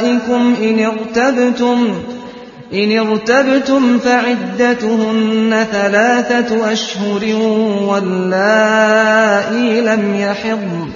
نِسَائِكُمْ إِنِ ارْتَبْتُمْ فَعِدَّتُهُنَّ 3 أشهر، وَاللَّائِي لَمْ يَحِضْنَ